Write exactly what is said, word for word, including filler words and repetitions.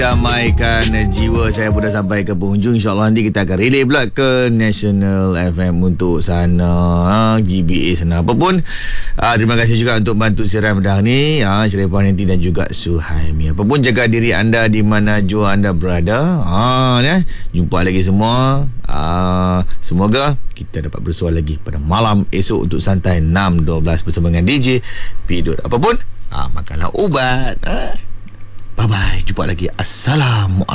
Damaikan jiwa. Saya pun dah sampai ke penghujung. InsyaAllah nanti kita akan relay pula ke National F M untuk sana, G B A sana. Apa pun, uh, terima kasih juga untuk bantu siaran pada ni, uh, Sharifah Nanti dan juga Suhaimi. Apa pun, jaga diri anda di mana jua anda berada. uh, ya. Jumpa lagi semua. uh, Semoga kita dapat bersua lagi pada malam esok untuk santai enam dua belas bersama dengan D J Pidut. Apa pun, uh, makanlah ubat. uh. Bye-bye. Jumpa lagi. Assalamualaikum.